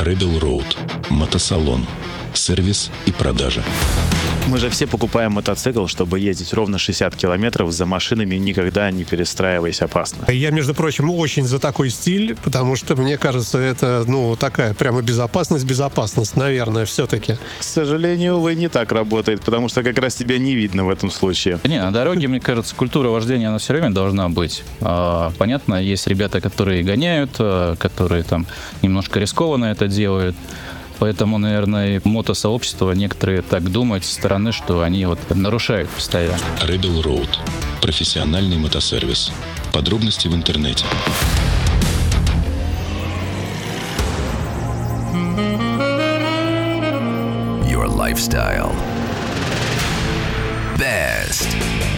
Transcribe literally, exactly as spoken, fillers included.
Rebel Road. Мотосалон. Сервис и продажа. Мы же все покупаем мотоцикл, чтобы ездить ровно шестьдесят километров за машинами, никогда не перестраиваясь опасно. Я, между прочим, очень за такой стиль, потому что, мне кажется, это, ну, такая прямо безопасность, безопасность, наверное, все-таки. К сожалению, увы, не так работает, потому что как раз тебя не видно в этом случае. Не, на дороге, мне кажется, культура вождения, она все время должна быть. Понятно, есть ребята, которые гоняют, которые там немножко рискованно это делают. Поэтому, наверное, мотосообщество некоторые так думают со стороны, что они вот нарушают постоянно. Rebel Road. Профессиональный мотосервис. Подробности в интернете. Your lifestyle. Best.